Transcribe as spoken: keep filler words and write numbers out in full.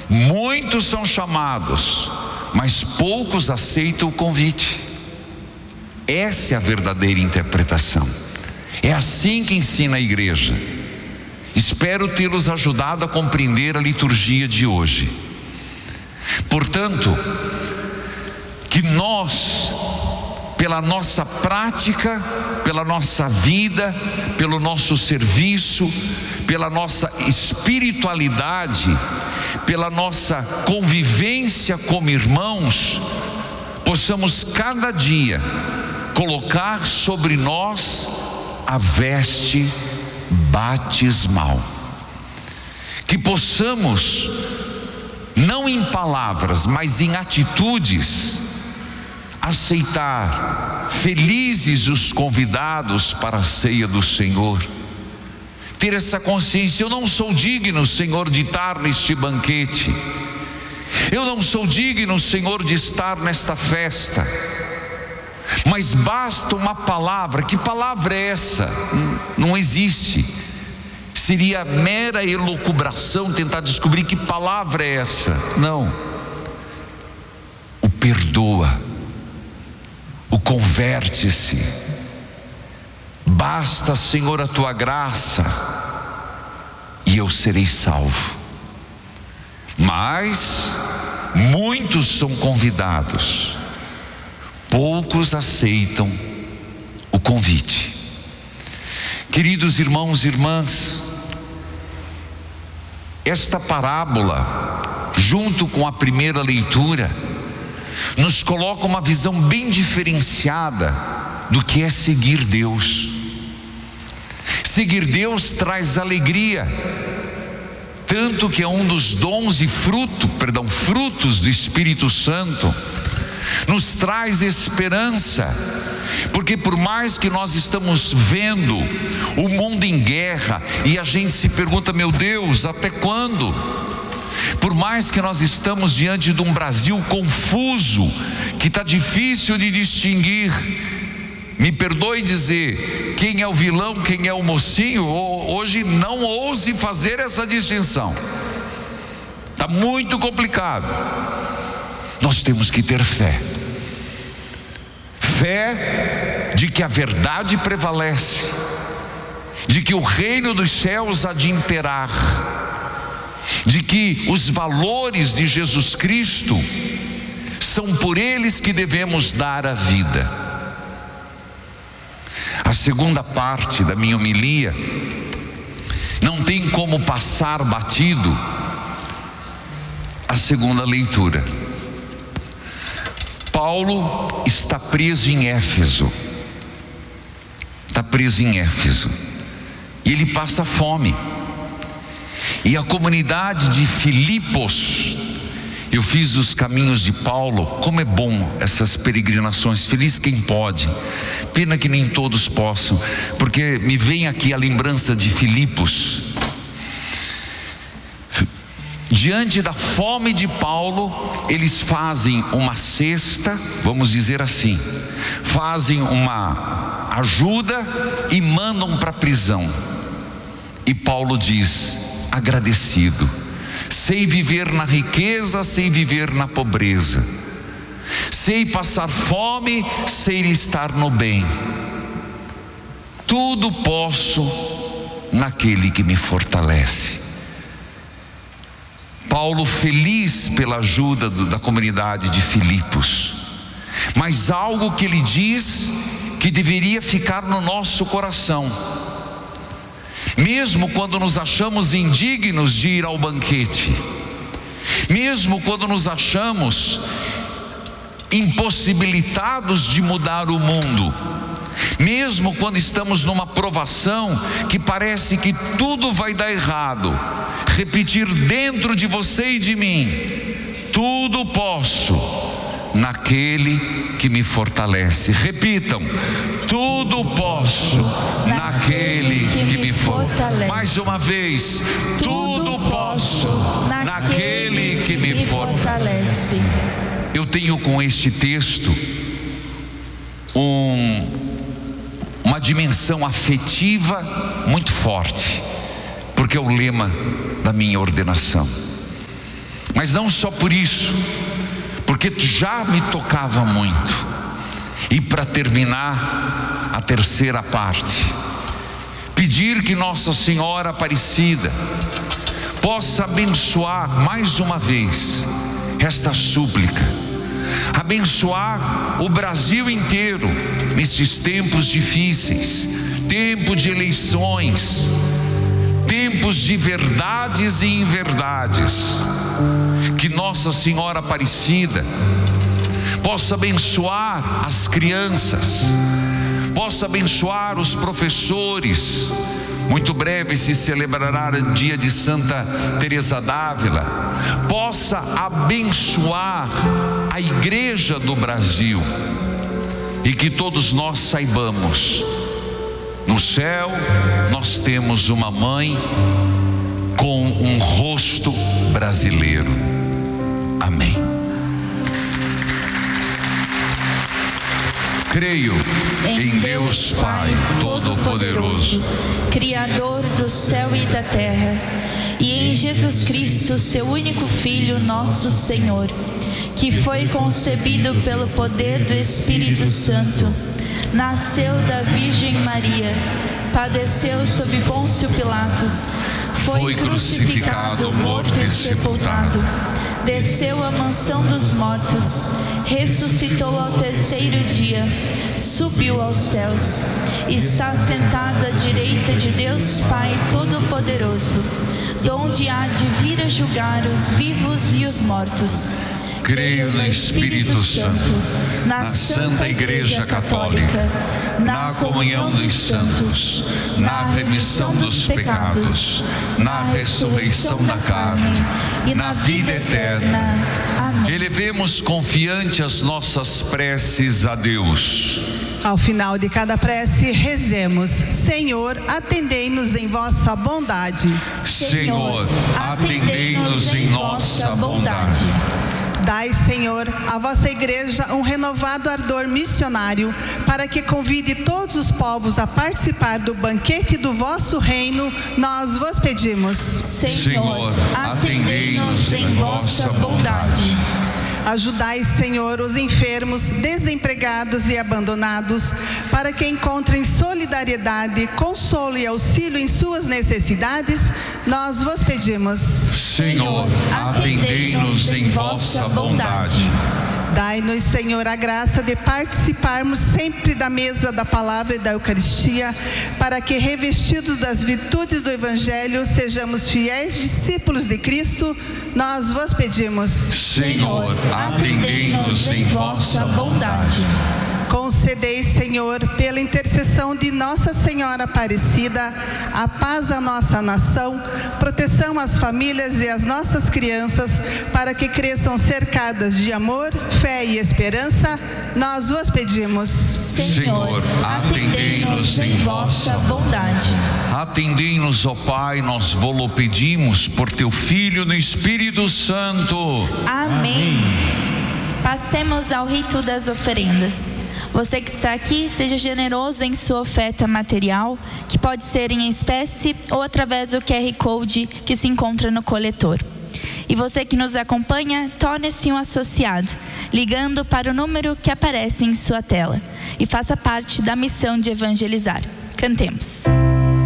Muitos são chamados, mas poucos aceitam o convite. Essa é a verdadeira interpretação. É assim que ensina a igreja. Espero tê-los ajudado a compreender a liturgia de hoje. Portanto, que nós, pela nossa prática, pela nossa vida, pelo nosso serviço, pela nossa espiritualidade, pela nossa convivência como irmãos, possamos cada dia colocar sobre nós a veste batismal. Que possamos, não em palavras, mas em atitudes, aceitar felizes os convidados para a ceia do Senhor. Ter essa consciência: eu não sou digno, Senhor, de estar neste banquete. Eu não sou digno, Senhor, de estar nesta festa. Mas basta uma palavra. Que palavra é essa? Não existe. Seria mera elucubração tentar descobrir que palavra é essa. Não. O perdoa. O converte-se. Basta, Senhor, a tua graça e eu serei salvo. Mas muitos são convidados, poucos aceitam o convite. Queridos irmãos e irmãs, esta parábola, junto com a primeira leitura, nos coloca uma visão bem diferenciada do que é seguir Deus. Seguir Deus traz alegria, tanto que é um dos dons e fruto, perdão, frutos do Espírito Santo. Nos traz esperança, porque por mais que nós estamos vendo o mundo em guerra, e a gente se pergunta: meu Deus, até quando? Por mais que nós estamos diante de um Brasil confuso, que está difícil de distinguir, me perdoe dizer, quem é o vilão, quem é o mocinho. Hoje não ouse fazer essa distinção, está muito complicado. Nós temos que ter fé, fé de que a verdade prevalece, de que o reino dos céus há de imperar, de que os valores de Jesus Cristo são por eles que devemos dar a vida. A segunda parte da minha homilia não tem como passar batido a segunda leitura. Paulo está preso em Éfeso, está preso em Éfeso, e ele passa fome. E a comunidade de Filipos, eu fiz os caminhos de Paulo. Como é bom essas peregrinações, feliz quem pode, pena que nem todos possam, porque me vem aqui a lembrança de Filipos. Diante da fome de Paulo, eles fazem uma cesta, vamos dizer assim, fazem uma ajuda e mandam para a prisão. E Paulo diz: agradecido, sei viver na riqueza, sei viver na pobreza, sei passar fome, sei estar no bem, tudo posso naquele que me fortalece. Paulo feliz pela ajuda do, da comunidade de Filipos, mas algo que ele diz que deveria ficar no nosso coração. Mesmo quando nos achamos indignos de ir ao banquete, mesmo quando nos achamos impossibilitados de mudar o mundo, mesmo quando estamos numa provação que parece que tudo vai dar errado, repetir dentro de você e de mim: tudo posso naquele que me fortalece. Repitam: tudo posso naquele que me fortalece. Mais uma vez: tudo posso naquele que me fortalece. Eu tenho com este texto um, uma dimensão afetiva muito forte, porque é o lema da minha ordenação. Mas não só por isso, porque já me tocava muito. E para terminar, a terceira parte, pedir que Nossa Senhora Aparecida possa abençoar mais uma vez esta súplica, abençoar o Brasil inteiro nesses tempos difíceis, tempo de eleições, tempos de verdades e inverdades. Que Nossa Senhora Aparecida possa abençoar as crianças, possa abençoar os professores. Muito breve se celebrará o dia de Santa Teresa d'Ávila. Possa abençoar a Igreja do Brasil, e que todos nós saibamos, no céu nós temos uma mãe com um rosto brasileiro. Amém. Creio em Deus Pai Todo-Poderoso, Criador do céu e da terra, e em Jesus Cristo, seu único Filho, nosso Senhor, que foi concebido pelo poder do Espírito Santo, nasceu da Virgem Maria, padeceu sob Pôncio Pilatos, foi crucificado, morto e sepultado, desceu à mansão dos mortos, ressuscitou ao terceiro dia, subiu aos céus, está sentado à direita de Deus Pai Todo-Poderoso, donde há de vir a julgar os vivos e os mortos. Creio no Espírito Santo, na Santa Igreja Católica, na comunhão dos santos, na remissão dos pecados, na ressurreição da carne e na vida eterna. Amém. Elevemos confiante as nossas preces a Deus. Ao final de cada prece, rezemos: Senhor, atendei-nos em vossa bondade. Senhor, atendei-nos em nossa bondade. Dai, Senhor, à vossa igreja um renovado ardor missionário, para que convide todos os povos a participar do banquete do vosso reino, nós vos pedimos. Senhor, atendei-nos em vossa bondade. Ajudai, Senhor, os enfermos, desempregados e abandonados, para que encontrem solidariedade, consolo e auxílio em suas necessidades, nós vos pedimos. Senhor, atendei-nos em vossa bondade. Dai-nos, Senhor, a graça de participarmos sempre da mesa da palavra e da Eucaristia, para que, revestidos das virtudes do Evangelho, sejamos fiéis discípulos de Cristo, nós vos pedimos. Senhor, atendei-nos em vossa bondade. Concedei, Senhor, pela intercessão de Nossa Senhora Aparecida, a paz à nossa nação, proteção às famílias e às nossas crianças, para que cresçam cercadas de amor, fé e esperança, nós vos pedimos. Senhor, atendei-nos em vossa bondade. Atendei-nos, ó Pai, nós vô-lo pedimos, por teu Filho no Espírito Santo. Amém. Passemos ao rito das oferendas. Você que está aqui, seja generoso em sua oferta material, que pode ser em espécie ou através do Q R Code que se encontra no coletor. E você que nos acompanha, torne-se um associado, ligando para o número que aparece em sua tela. E faça parte da missão de evangelizar. Cantemos.